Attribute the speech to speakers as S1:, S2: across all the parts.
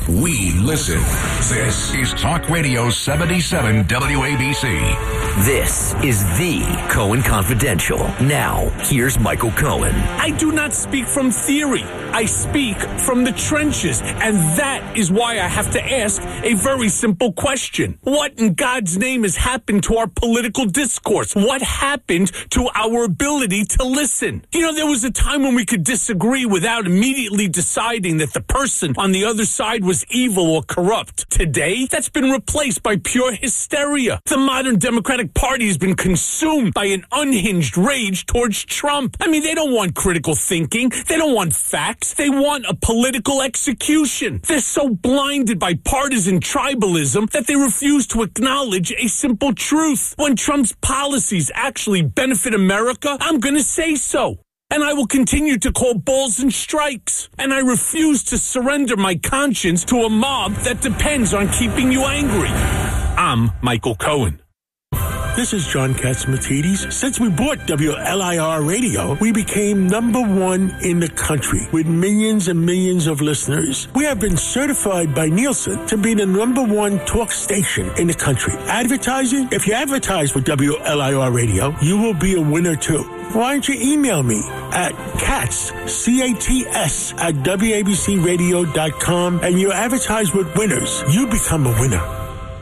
S1: We listen. This is Talk Radio 77 WABC.
S2: This is the Cohen Confidential. Now, here's Michael Cohen.
S3: I do not speak from theory. I speak from the trenches. And that is why I have to ask a very simple question. What in God's name has happened to our political discourse? What happened to our ability to listen? You know, there was a time when we could disagree without immediately deciding that the person on the other side was evil or corrupt. Today, that's been replaced by pure hysteria. The modern Democratic Party has been consumed by an unhinged rage towards Trump. I mean, they don't want critical thinking. They don't want facts. They want a political execution. They're so blinded by partisan tribalism that they refuse to acknowledge a simple truth. When Trump's policies actually benefit America, I'm going to say so. And I will continue to call balls and strikes. And I refuse to surrender my conscience to a mob that depends on keeping you angry. I'm Michael Cohen.
S4: This is John Catsimatidis. Since we bought WLIR Radio, we became number one in the country with millions and millions of listeners. We have been certified by Nielsen to be the number one talk station in the country. Advertising? If you advertise with WLIR Radio, you will be a winner too. Why don't you email me at Cats, C-A-T-S, at WABCRadio.com, and you advertise with winners. You become a winner.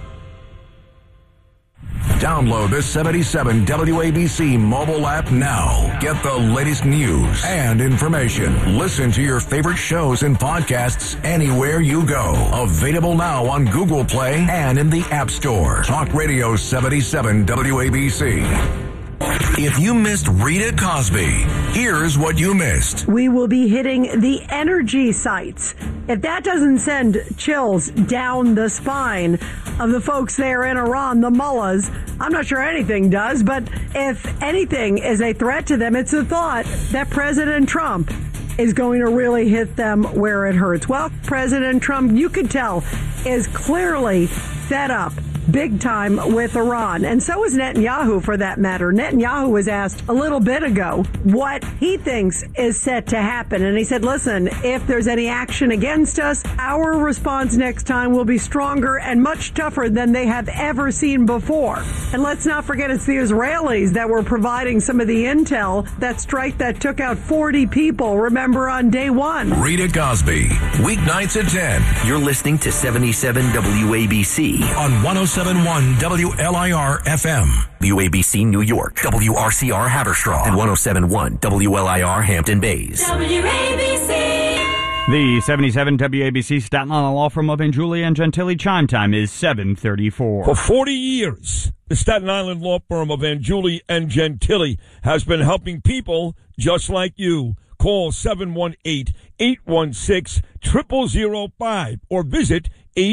S1: Download the 77 WABC mobile app now. Get the latest news and information. Listen to your favorite shows and podcasts anywhere you go. Available now on Google Play and in the App Store. Talk Radio 77 WABC. If you missed Rita Cosby, here's what you missed.
S5: We will be hitting the energy sites. If that doesn't send chills down the spine of the folks there in Iran, the mullahs, I'm not sure anything does, but if anything is a threat to them, it's the thought that President Trump is going to really hit them where it hurts. Well, President Trump, you could tell, is clearly fed up big time with Iran. And so is Netanyahu, for that matter. Netanyahu was asked a little bit ago what he thinks is set to happen. And he said, listen, if there's any action against us, our response next time will be stronger and much tougher than they have ever seen before. And let's not forget, it's the Israelis that were providing some of the intel, that strike that took out 40 people, remember, on day one.
S1: Rita Cosby, weeknights at 10.
S2: You're listening to 77 WABC
S1: On 107.1 WLIR FM.
S2: WABC New York, WRCR Haverstraw, and 107.1 WLIR Hampton Bays.
S6: WABC. The 77 WABC Staten Island law firm of Julia and Gentili chime time is 7:34.
S7: For 40 years, the Staten Island law firm of Julia and Gentili has been helping people just like you. Call 718-816-0005 or visit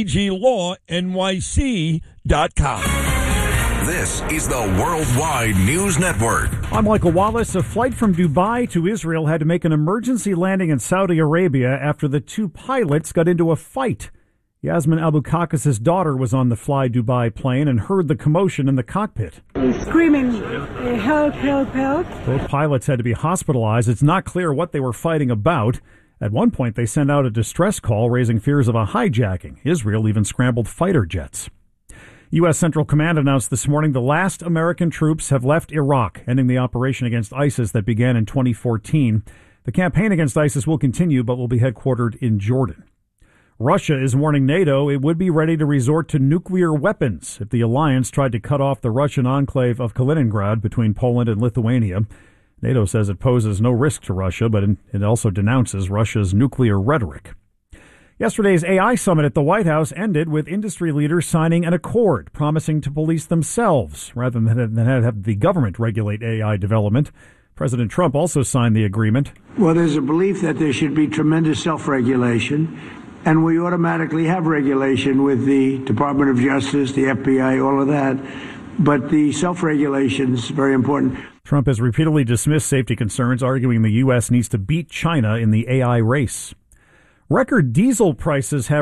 S7: aglawnyc.com.
S1: This is the Worldwide News Network.
S8: I'm Michael Wallace. A flight from Dubai to Israel had to make an emergency landing in Saudi Arabia after the two pilots got into a fight. Yasmin Abu Kakas's daughter was on the Fly Dubai plane and heard the commotion in the cockpit.
S9: Screaming, help, help, help.
S8: Both pilots had to be hospitalized. It's not clear what they were fighting about. At one point, they sent out a distress call, raising fears of a hijacking. Israel even scrambled fighter jets. U.S. Central Command announced this morning the last American troops have left Iraq, ending the operation against ISIS that began in 2014. The campaign against ISIS will continue, but will be headquartered in Jordan. Russia is warning NATO it would be ready to resort to nuclear weapons if the alliance tried to cut off the Russian enclave of Kaliningrad between Poland and Lithuania. NATO says it poses no risk to Russia, but it also denounces Russia's nuclear rhetoric. Yesterday's AI summit at the White House ended with industry leaders signing an accord promising to police themselves rather than have the government regulate AI development. President Trump also signed the agreement.
S10: Well, there's a belief that there should be tremendous self-regulation, and we automatically have regulation with the Department of Justice, the FBI, all of that. But the self-regulation is very important.
S8: Trump has repeatedly dismissed safety concerns, arguing the U.S. needs to beat China in the AI race. Record diesel prices have